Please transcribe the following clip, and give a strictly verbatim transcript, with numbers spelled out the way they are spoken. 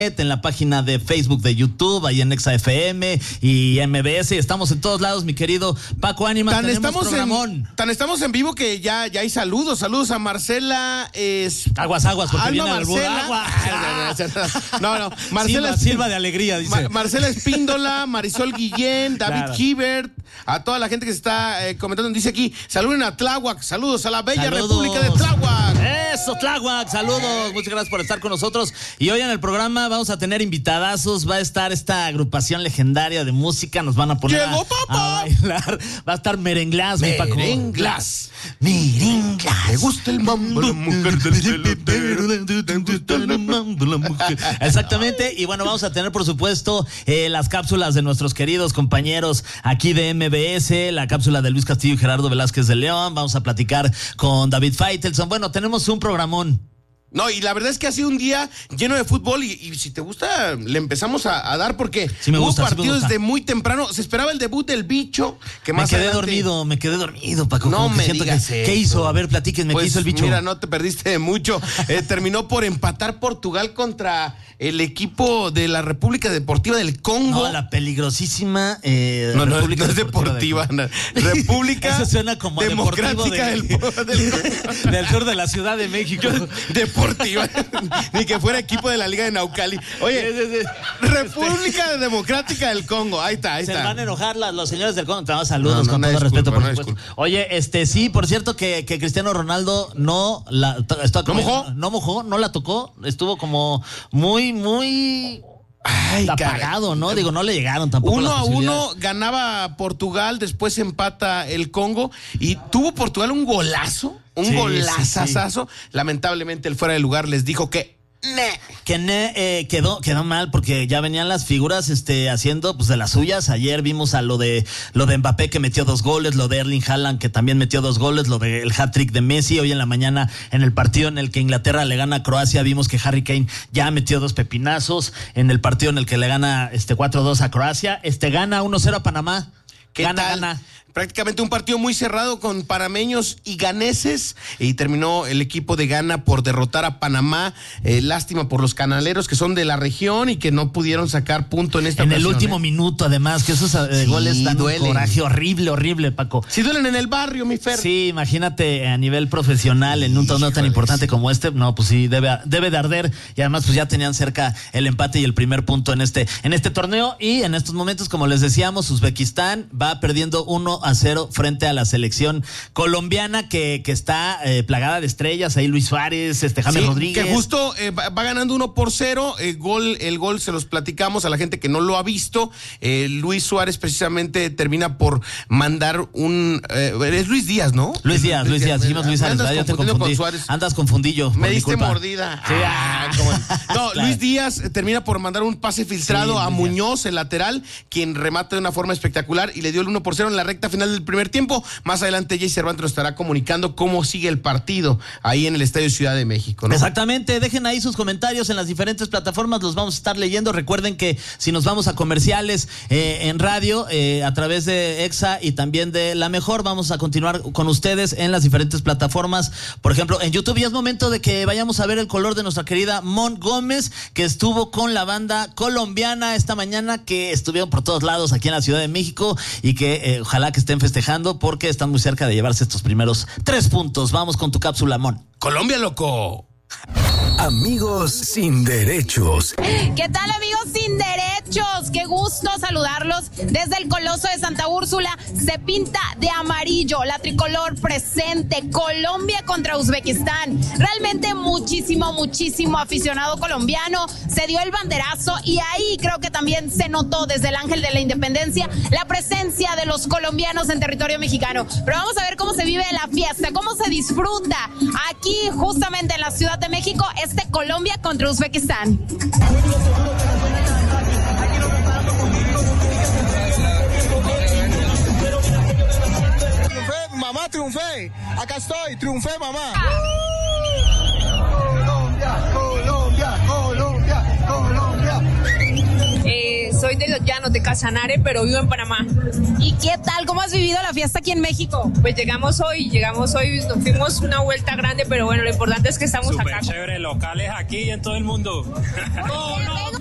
en la página de Facebook, de YouTube, ahí en Exa F M y M B S. Estamos en todos lados, mi querido Paco Ánimas. Tan Tenemos estamos programón. en, tan estamos en vivo que ya, ya hay saludos. Saludos a Marcela. Es, aguas, aguas, porque Alma viene Marcela. el agua. No, no. Marcela Silva, Silva de alegría, dice. Ma- Marcela Espíndola, Marisol Guillén, David Claro. Hibert, a toda la gente que se está eh, comentando. Dice aquí, saluden a Tláhuac, saludos a la bella Saludos. República de Tláhuac. Eso, Tláhuac, saludos, muchas gracias por estar con nosotros. Y hoy en el programa vamos a tener invitadazos, va a estar esta agrupación legendaria de música, nos van a poner a, ¡Llegó papá! a bailar, va a estar Merenglás, mi Paco. Merenglás. Merenglás. Me gusta el mambo, la mujer del pelotero. Exactamente, y bueno, vamos a tener por supuesto eh, las cápsulas de nuestros queridos compañeros aquí de M B S, la cápsula de Luis Castillo y Gerardo Velázquez de León, vamos a platicar con David Faitelson. Bueno, tenemos un programón. No, y la verdad es que ha sido un día lleno de fútbol y, y si te gusta, le empezamos a, a dar porque Sí me hubo gusta, sí me partidos gusta. desde muy temprano. Se esperaba el debut del Bicho, que Me más quedé adelante- dormido, me quedé dormido, Paco. No como que me siento digas que- eso. ¿Qué hizo? A ver, platíquenme, Pues, ¿qué hizo el Bicho? Mira, no te perdiste de mucho. Eh, terminó por empatar Portugal contra el equipo de la República Deportiva del Congo. No, la peligrosísima eh, No, no, República no es Deportiva deportiva. del- no. República Eso suena como Democrática deportivo del, de- del- del sur de la Ciudad de México. Deportiva. Ni que fuera equipo de la Liga de Naucali. Oye, República Democrática del Congo. Ahí está, ahí Se está. van a enojar las- los señores del Congo. Te damos saludos No, no, con una todo disculpa, respeto, por una supuesto. disculpa. Oye, este sí, por cierto que, que Cristiano Ronaldo no la está como- ¿No mojó? no mojó, no la tocó, estuvo como muy, muy Ay, apagado, caray. ¿no? Digo, no le llegaron tampoco Uno las a posibilidades. uno ganaba Portugal, después empata el Congo y tuvo Portugal un golazo, un Sí, golazazazo. Lamentablemente el fuera de lugar les dijo que "Ne". Que ne- eh, quedó, quedó mal porque ya venían las figuras este, haciendo pues de las suyas. Ayer vimos a lo de lo de Mbappé que metió dos goles, lo de Erling Haaland que también metió dos goles, lo del hat-trick de Messi. Hoy en la mañana en el partido en el que Inglaterra le gana a Croacia vimos que Harry Kane ya metió dos pepinazos. En el partido en el que le gana este cuatro dos a Croacia, este gana uno cero a Panamá. ¿Qué Gana, tal? gana. Prácticamente un partido muy cerrado con panameños y ganeses y terminó el equipo de Ghana por derrotar a Panamá. Eh, lástima por los canaleros que son de la región y que no pudieron sacar punto en esta En el ocasión, último ¿eh? minuto, además, que esos eh, Sí, goles dan duelen. un coraje horrible, horrible, Paco. Si duelen en el barrio, mi Fer. Sí, imagínate a nivel profesional en un torneo tan Híjoles. importante como este, no, pues sí, debe, debe de arder y además pues ya tenían cerca el empate y el primer punto en este, en este torneo y en estos momentos, como les decíamos, Uzbekistán va perdiendo uno a cero frente a la selección colombiana que, que está eh, plagada de estrellas, ahí Luis Suárez, este James Sí, Rodríguez. que justo eh, va, va ganando uno por cero. El gol, el gol se los platicamos a la gente que no lo ha visto. Eh, Luis Suárez precisamente termina por mandar un. Eh, es Luis Díaz, ¿no? Luis Díaz, Luis Díaz, dijimos Luis Me Suárez, andas ¿verdad? Yo te confundiendo confundí. con Suárez. Andas confundillo. Me por mi diste culpa. mordida. Sí, Ah, ah. cómo no. No, Claro. Luis Díaz eh, termina por mandar un pase filtrado Sí, a Luis Muñoz, el lateral, quien remata de una forma espectacular y le dio el uno por cero en la recta final del primer tiempo. Más adelante Jay Cervantes nos estará comunicando cómo sigue el partido ahí en el Estadio Ciudad de México, ¿no? Exactamente, dejen ahí sus comentarios en las diferentes plataformas, los vamos a estar leyendo. Recuerden que si nos vamos a comerciales eh, en radio, eh, a través de Exa y también de La Mejor, vamos a continuar con ustedes en las diferentes plataformas. Por ejemplo, en YouTube ya es momento de que vayamos a ver el color de nuestra querida Mon Gómez, que estuvo con la banda colombiana esta mañana, que estuvieron por todos lados aquí en la Ciudad de México y que eh, ojalá que estén festejando porque están muy cerca de llevarse estos primeros tres puntos. Vamos con tu cápsula, Mon. Colombia, loco. Amigos sin derechos. ¿Qué tal, amigos sin derechos? Qué gusto saludarlos desde el Coloso de Santa Úrsula. Se pinta de amarillo, la tricolor presente, Colombia contra Uzbekistán. Realmente muchísimo, muchísimo aficionado colombiano. Se dio el banderazo y ahí creo que también se notó desde el Ángel de la Independencia la presencia de los colombianos en territorio mexicano. Pero vamos a ver cómo se vive la fiesta, cómo se disfruta aquí justamente en la Ciudad de México este Colombia contra Uzbekistán. Triunfé, mamá, triunfé. Acá estoy, triunfé, mamá. Colombia, Colombia, Colombia, Colombia. Eh, soy de los Llanos, de Casanare, pero vivo en Panamá. ¿Y qué tal? ¿Cómo has vivido la fiesta aquí en México? Pues llegamos hoy, llegamos hoy, nos fuimos una vuelta grande, pero bueno, lo importante es que estamos Súper acá. chévere, locales aquí y en todo el mundo. No, no.